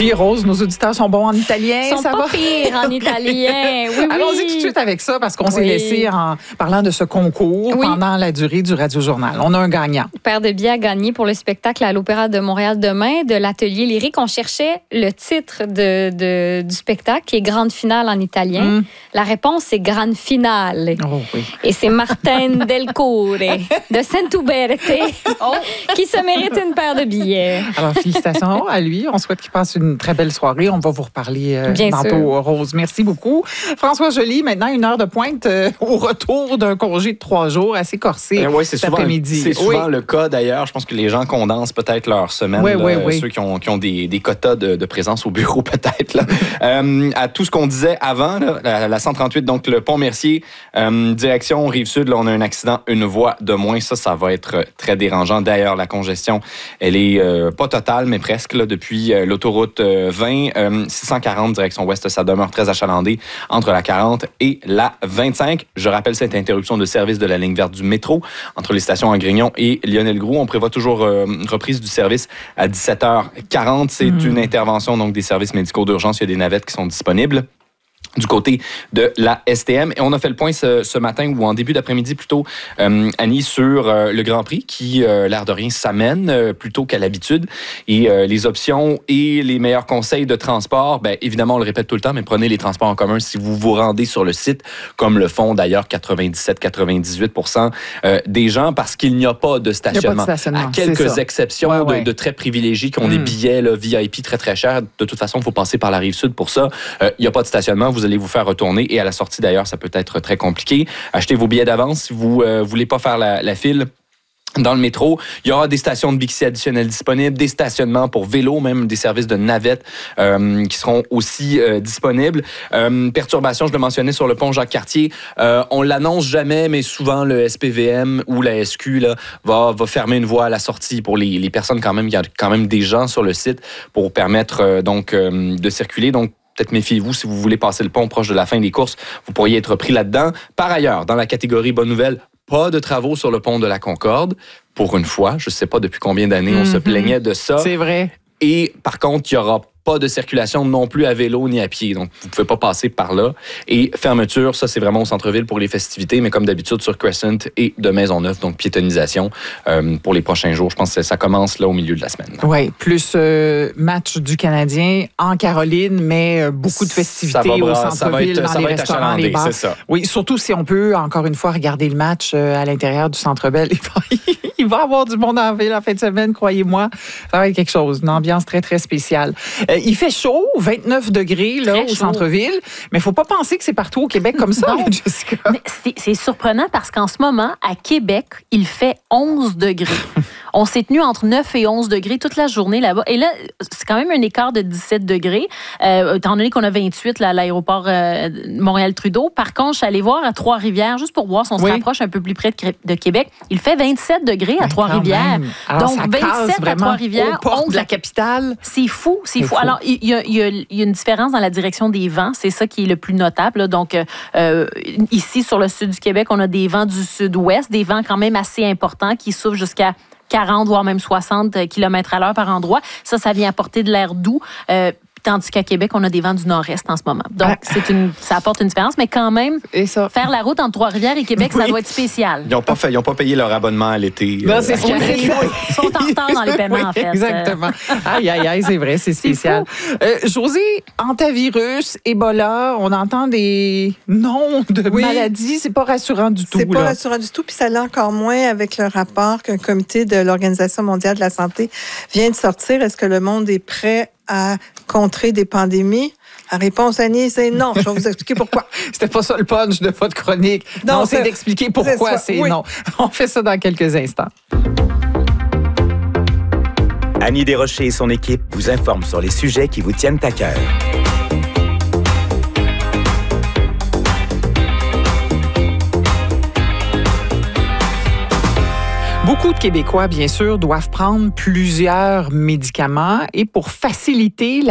Puis Rose, nos auditeurs sont bons en italien, Ils sont ça pas va? pires en italien. Oui, Allons-y tout de suite avec ça parce qu'on s'est laissé en parlant de ce concours pendant la durée du Radio-Journal. On a un gagnant. Paire de billets à gagner pour le spectacle à l'Opéra de Montréal demain de l'Atelier Lyrique. On cherchait le titre du spectacle qui est Grande Finale en italien. La réponse, c'est Grande Finale. Oh, oui. Et c'est Martin Del Core de Sant'Uberte qui se mérite une paire de billets. Alors, félicitations à lui. On souhaite qu'il passe une très belle soirée. On va vous reparler tantôt, Rose. Merci beaucoup. François Joly, maintenant, une heure de pointe au retour d'un congé de 3 jours assez corsé cet après-midi. C'est souvent le cas, d'ailleurs. Je pense que les gens condensent peut-être leur semaine. Ceux qui ont des quotas de présence au bureau, peut-être. À tout ce qu'on disait avant, la 138, donc le Pont-Mercier, direction Rive-Sud, là, on a un accident, une voie de moins. Ça va être très dérangeant. D'ailleurs, la congestion, elle est pas totale, mais presque, là, depuis l'autoroute 20, 640, direction ouest, ça demeure très achalandé entre la 40 et la 25. Je rappelle cette interruption de service de la ligne verte du métro entre les stations Angrignon et Lionel-Groulx. On prévoit toujours une reprise du service à 17h40. C'est une intervention donc des services médicaux d'urgence. Il y a des navettes qui sont disponibles du côté de la STM. Et on a fait le point ce matin, ou en début d'après-midi plutôt, Annie, sur le Grand Prix qui, l'air de rien, s'amène plutôt qu'à l'habitude. Et les options et les meilleurs conseils de transport, bien évidemment, on le répète tout le temps, mais prenez les transports en commun si vous vous rendez sur le site, comme le font d'ailleurs 97-98% des gens, parce qu'il n'y a pas de stationnement. À quelques exceptions de très privilégiés qui ont des billets là, VIP très, très chers. De toute façon, il faut passer par la Rive-Sud pour ça. Il n'y a pas de stationnement. Vous allez vous faire retourner et à la sortie, d'ailleurs, ça peut être très compliqué. Achetez vos billets d'avance si vous voulez pas faire la file. Dans le métro, il y aura des stations de Bixi additionnelles disponibles, des stationnements pour vélo, même des services de navettes qui seront aussi disponibles. Perturbation, je le mentionnais sur le pont Jacques-Cartier. On l'annonce jamais, mais souvent le SPVM ou la SQ là, va fermer une voie à la sortie pour les personnes quand même. Il y a quand même des gens sur le site pour permettre de circuler. Donc, peut-être méfiez-vous si vous voulez passer le pont proche de la fin des courses. Vous pourriez être pris là-dedans. Par ailleurs, dans la catégorie bonne nouvelle, pas de travaux sur le pont de la Concorde. Pour une fois, je ne sais pas depuis combien d'années on se plaignait de ça. C'est vrai. Et par contre, il n'y aura pas de circulation non plus à vélo ni à pied. Donc, vous ne pouvez pas passer par là. Et fermeture, ça, c'est vraiment au centre-ville pour les festivités, mais comme d'habitude sur Crescent et de Maisonneuve, donc piétonisation pour les prochains jours. Je pense que ça commence là au milieu de la semaine. Oui, plus match du Canadien en Caroline, mais beaucoup de festivités au centre-ville, dans les restaurants, les bars. C'est ça. Oui, surtout si on peut, encore une fois, regarder le match à l'intérieur du Centre-Bell. Il va y avoir du monde en ville en fin de semaine, croyez-moi. Ça va être quelque chose, une ambiance très, très spéciale. Il fait chaud, 29 degrés là, au centre-ville, mais il ne faut pas penser que c'est partout au Québec comme ça, Jessica. Mais c'est surprenant parce qu'en ce moment, à Québec, il fait 11 degrés. On s'est tenu entre 9 et 11 degrés toute la journée là-bas. Et là, c'est quand même un écart de 17 degrés, étant donné qu'on a 28 là, à l'aéroport Montréal-Trudeau. Par contre, je suis allée voir à Trois-Rivières, juste pour voir si on se rapproche un peu plus près de Québec. Il fait 27 degrés à Trois-Rivières. Donc, 27 à Trois-Rivières, 11 de la capitale. C'est fou, c'est fou. Alors, il y a une différence dans la direction des vents. C'est ça qui est le plus notable. Là. Donc, ici, sur le sud du Québec, on a des vents du sud-ouest, des vents quand même assez importants qui soufflent jusqu'à 40, voire même 60 km à l'heure par endroit. Ça vient apporter de l'air doux. Tandis qu'à Québec, on a des vents du nord-est en ce moment. Donc, ça apporte une différence, mais quand même, faire la route entre Trois-Rivières et Québec, ça doit être spécial. Ils n'ont pas payé leur abonnement à l'été. Non, c'est ce qui arrive. Ils sont en retard dans les paiements, en fait. Exactement. Aïe, c'est vrai, c'est spécial. Josée, hantavirus, Ebola, on entend des noms de maladies. C'est pas rassurant du tout. C'est pas rassurant du tout, puis ça l'est encore moins avec le rapport qu'un comité de l'Organisation mondiale de la santé vient de sortir. Est-ce que le monde est prêt à contrer des pandémies? La réponse, Annie, c'est non. Je vais vous expliquer pourquoi. C'était pas ça le punch de votre chronique. Non, c'est d'expliquer pourquoi c'est non. On fait ça dans quelques instants. Annie Desrochers et son équipe vous informent sur les sujets qui vous tiennent à cœur. Beaucoup de Québécois, bien sûr, doivent prendre plusieurs médicaments et pour faciliter